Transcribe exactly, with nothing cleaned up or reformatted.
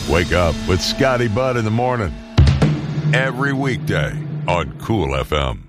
Wake up with Scotty Budd in the morning. Every weekday on Cool F M.